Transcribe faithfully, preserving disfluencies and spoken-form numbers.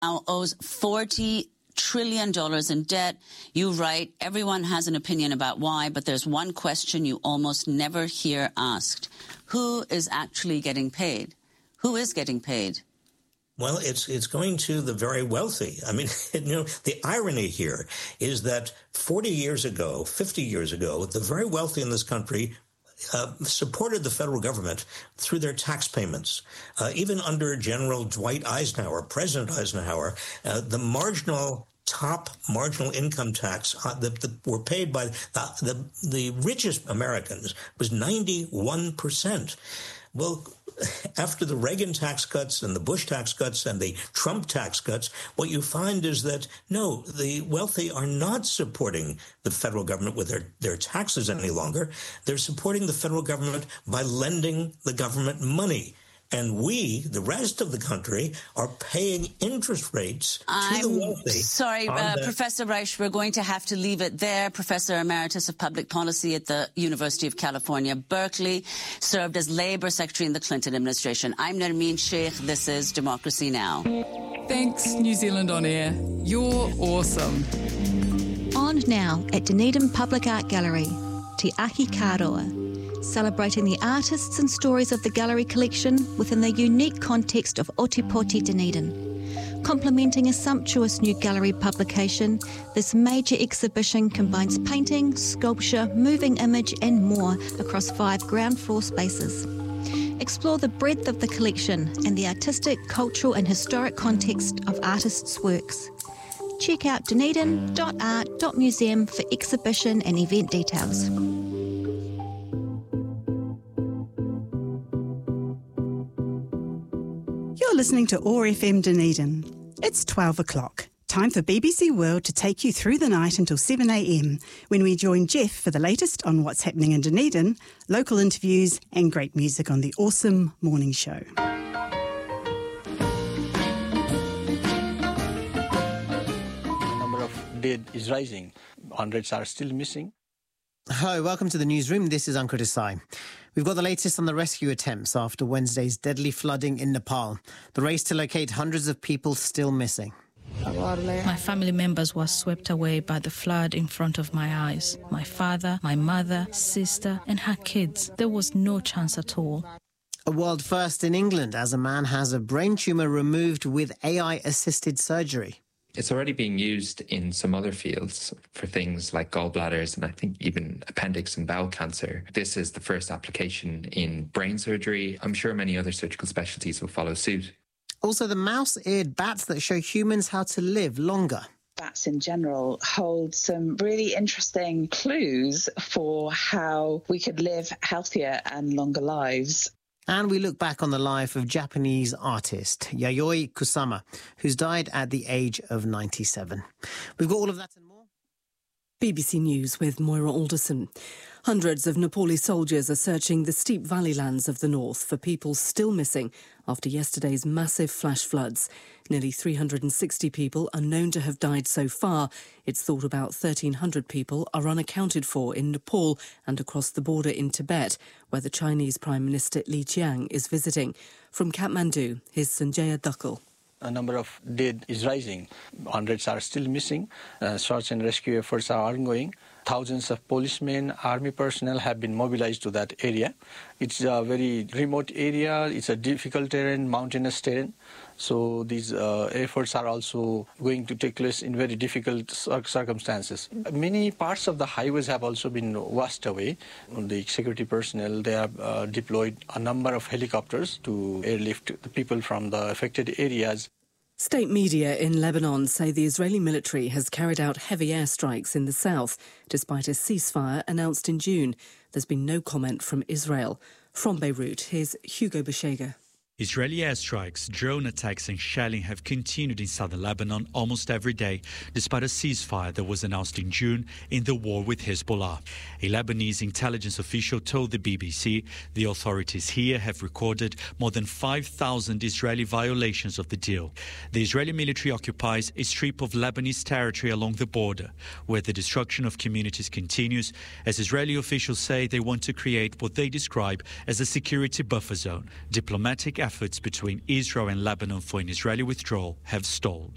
now owes forty trillion dollars in debt. You write, everyone has an opinion about why, but there's one question you almost never hear asked. Who is actually getting paid? Who is getting paid? Well, it's it's going to the very wealthy. I mean, you know, the irony here is that forty years ago, fifty years ago, the very wealthy in this country Uh, supported the federal government through their tax payments. Uh, even under General Dwight Eisenhower, President Eisenhower, uh, the marginal top marginal income tax uh, that, that were paid by the, the, the richest Americans was ninety-one percent. Well, after the Reagan tax cuts and the Bush tax cuts and the Trump tax cuts, what you find is that, no, the wealthy are not supporting the federal government with their, their taxes any longer. They're supporting the federal government by lending the government money. And we, the rest of the country, are paying interest rates to I'm the wealthy. Sorry, uh, the- Professor Reich, we're going to have to leave it there. Professor Emeritus of Public Policy at the University of California, Berkeley, served as Labor Secretary in the Clinton administration. I'm Nermeen Sheikh. This is Democracy Now! Thanks, New Zealand On Air. You're awesome. On now at Dunedin Public Art Gallery, Te Aki Kāroa, celebrating the artists and stories of the gallery collection within the unique context of Otepoti Dunedin. Complementing a sumptuous new gallery publication, this major exhibition combines painting, sculpture, moving image and more across five ground floor spaces. Explore the breadth of the collection and the artistic, cultural and historic context of artists' works. Check out dunedin dot art dot museum for exhibition and event details. You're listening to O A R F M Dunedin. It's twelve o'clock. Time for B B C World to take you through the night until seven a m, when we join Jeff for the latest on what's happening in Dunedin, local interviews and great music on the awesome morning show. The number of dead is rising. Hundreds are still missing. Hi, welcome to the newsroom. This is Ankur Desai. We've got the latest on the rescue attempts after Wednesday's deadly flooding in Nepal. The race to locate hundreds of people still missing. My family members were swept away by the flood in front of my eyes. My father, my mother, sister, and her kids. There was no chance at all. A world first in England as a man has a brain tumour removed with A I-assisted surgery. It's already being used in some other fields for things like gallbladders and I think even appendix and bowel cancer. This is the first application in brain surgery. I'm sure many other surgical specialties will follow suit. Also, the mouse-eared bats that show humans how to live longer. Bats in general hold some really interesting clues for how we could live healthier and longer lives. And we look back on the life of Japanese artist Yayoi Kusama, who's died at the age of ninety-seven. We've got all of that and more. B B C News with Moira Alderson. Hundreds of Nepalese soldiers are searching the steep valley lands of the north for people still missing after yesterday's massive flash floods. Nearly three hundred sixty people are known to have died so far. It's thought about thirteen hundred people are unaccounted for in Nepal and across the border in Tibet, where the Chinese Prime Minister Li Qiang is visiting. From Kathmandu, here's Sanjaya Dukkal. The number of dead is rising. Hundreds are still missing. Uh, search and rescue efforts are ongoing. Thousands of policemen, army personnel have been mobilized to that area. It's a very remote area. It's a difficult terrain, mountainous terrain. So these uh, efforts are also going to take place in very difficult circumstances. Many parts of the highways have also been washed away. The security personnel, they have uh, deployed a number of helicopters to airlift the people from the affected areas. State media in Lebanon say the Israeli military has carried out heavy airstrikes in the south, despite a ceasefire announced in June. There's been no comment from Israel. From Beirut, here's Hugo Beshega. Israeli airstrikes, drone attacks and shelling have continued in southern Lebanon almost every day, despite a ceasefire that was announced in June in the war with Hezbollah. A Lebanese intelligence official told the B B C the authorities here have recorded more than five thousand Israeli violations of the deal. The Israeli military occupies a strip of Lebanese territory along the border, where the destruction of communities continues, as Israeli officials say they want to create what they describe as a security buffer zone. Diplomatic efforts between Israel and Lebanon for an Israeli withdrawal have stalled.